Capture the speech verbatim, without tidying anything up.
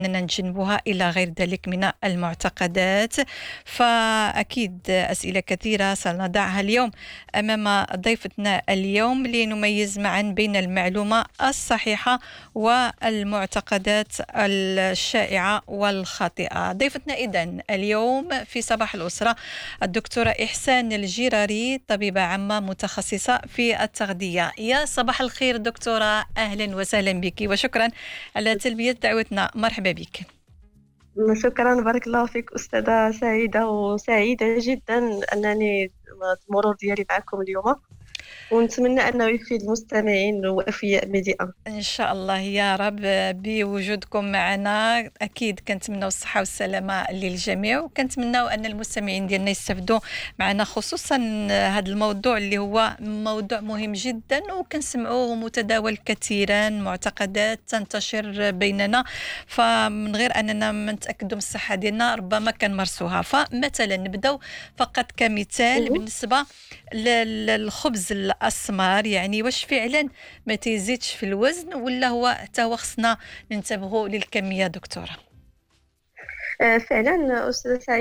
أننا نجنبها إلى غير ذلك من المعتقدات. فأكيد أسئلة كثيرة سنضعها اليوم أمام ضيفتنا اليوم لنميز معا بين المعلومة الصحيحة والمعتقدات الشائعة والخاطئة. ضيفتنا إذن اليوم في صباح الأسرة الدكتورة إحسان الجراري، طبيبة عامة متخصصة في التغذية. يا صباح الخير دكتورة، أهلا وسهلا بك وشكرا على تلبية دعوتنا. مرحبا بك. شكرا، بارك الله فيك أستاذة سعيدة، وسعيدة جدا أنني المرور ديالي معكم اليوم، ونتمنى أنه يفيد المستمعين وأفياء مليئة إن شاء الله يا رب. بوجودكم معنا أكيد كنتمناو الصحة والسلامة للجميع، وكنتمناو أن المستمعين ديالنا يستفدوا معنا، خصوصا هذا الموضوع اللي هو موضوع مهم جدا وكنسمعوه متداول كثيرا، معتقدات تنتشر بيننا، فمن غير أننا نتأكدوا من الصحة ديالنا ربما كنمارسوها. فمثلا نبداو فقط كمثال بالنسبة للخبز الأسمر، يعني واش فعلا ما تيزيدش في الوزن ولا هو حتى هو خصنا ننتبهوا للكمية دكتورة؟ فعلا أستاذة سعيدة،